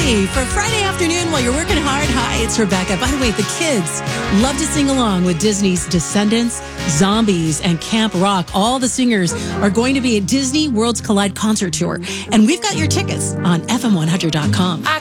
Hey, for Friday afternoon while you're working hard, hi, it's Rebecca. By the way, the kids love to sing along with Disney's Descendants, Zombies, and Camp Rock. All the singers are going to be at Disney Worlds Collide concert tour. And we've got your tickets on FM100.com.